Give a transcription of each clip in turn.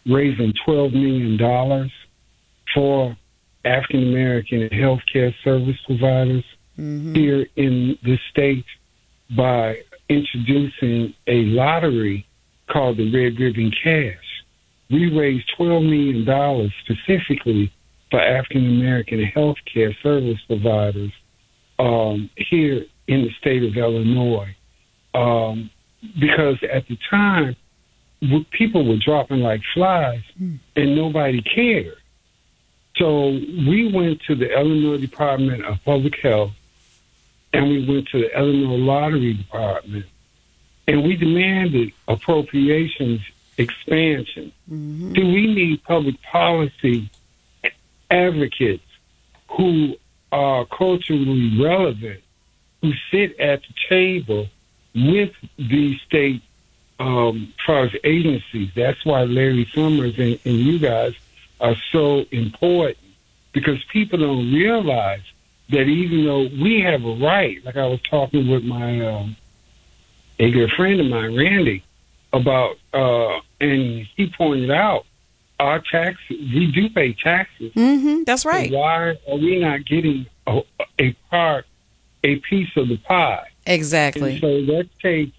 raising $12 million for African American healthcare service providers here in the state by introducing a lottery called the Red Ribbon Cash. We raised $12 million specifically for African American healthcare service providers here in the state of Illinois. Because at the time, people were dropping like flies and nobody cared. So we went to the Illinois Department of Public Health and we went to the Illinois Lottery Department and we demanded appropriations expansion. Do we need public policy advocates who are culturally relevant, who sit at the table with the state far as agencies? That's why Larry Summers and you guys are so important, because people don't realize that even though we have a right, like I was talking with my a good friend of mine, Randy, about, and he pointed out, our taxes, we do pay taxes. That's right. So why are we not getting a piece of the pie? Exactly. And so that takes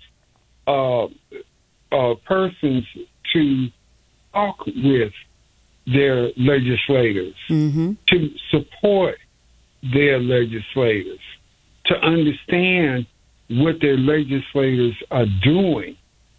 persons to talk with their legislators, to support their legislators, to understand what their legislators are doing,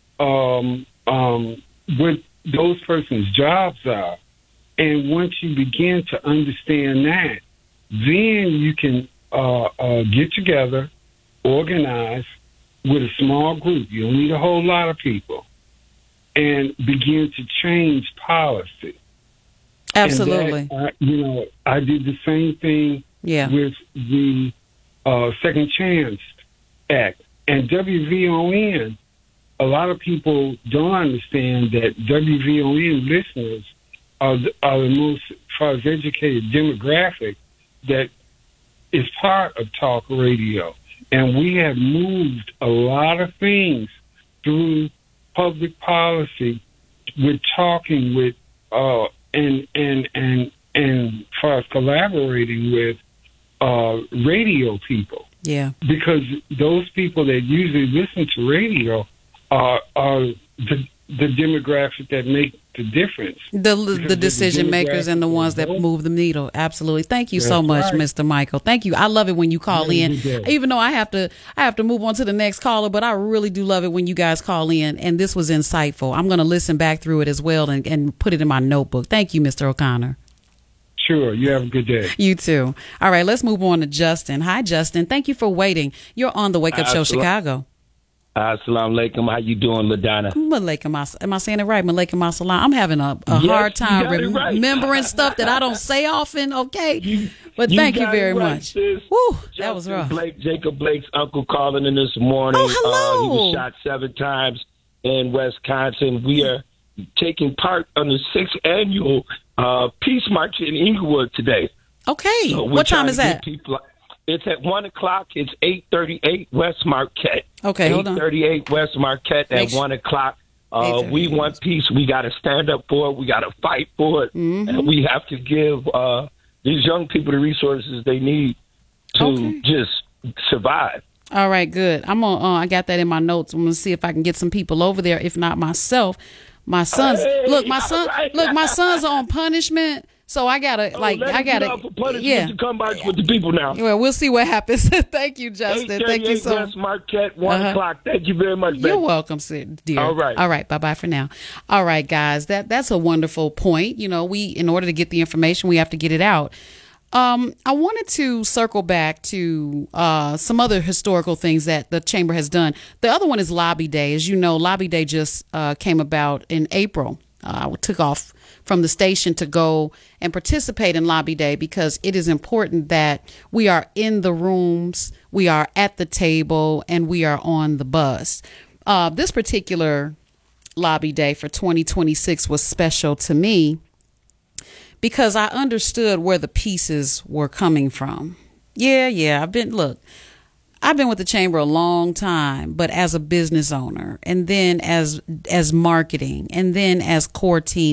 what those persons' jobs are. And once you begin to understand that, then you can get together, organize with a small group. You don't need a whole lot of people, and begin to change policy. Absolutely. That, I did the same thing with the Second Chance Act. And WVON, a lot of people don't understand that WVON listeners are the most, as far as educated demographic that is part of talk radio. And we have moved a lot of things through public policy with talking with and far as collaborating with radio people. Yeah. Because those people that usually listen to radio are the demographic that make the difference. The decision makers and the ones that move the needle. Absolutely. Thank you so much, Mr. Michael. Thank you. I love it when you call in, even though I have to move on to the next caller, but I really do love it when you guys call in. And this was insightful. I'm going to listen back through it as well and put it in my notebook. Thank you, Mr. O'Connor. Sure. You have a good day. You too. All right. Let's move on to Justin. Hi, Justin. Thank you for waiting. You're on the Wake Up Show Chicago. Assalamu alaikum. How you doing, LaDonna? Malaikum. Am I saying it right? Malaikum assalam. I'm having a hard time remembering stuff that I don't say often, okay? But thank you very much. Sis. Woo, that was rough. Jacob Blake's uncle calling in this morning. Oh, hello. He was shot 7 times in Wisconsin. We are taking part on the 6th annual Peace March in Inglewood today. Okay. So what time is that? It's at 1 o'clock. It's 838 West Marquette. Okay, hold on. 838 West Marquette at 1 o'clock. We want peace. We got to stand up for it. We got to fight for it. And we have to give these young people the resources they need to just survive. All right, good. I got that in my notes. I'm gonna see if I can get some people over there. If not myself, my sons. My sons are on punishment. So I gotta to come by with the people now. Well, we'll see what happens. Thank you, Justin. Thank you so much. Marquette, 1 o'clock. Thank you very much, baby. You're welcome, dear. All right. Bye for now. All right, guys. That's a wonderful point. We, in order to get the information, we have to get it out. I wanted to circle back to some other historical things that the Chamber has done. The other one is Lobby Day. As you know, Lobby Day just came about in April. I took off from the station to go and participate in Lobby Day because it is important that we are in the rooms, we are at the table, and we are on the bus. This particular Lobby Day for 2026 was special to me because I understood where the pieces were coming from. Yeah. I've been with the Chamber a long time, but as a business owner, and then as marketing, and then as core team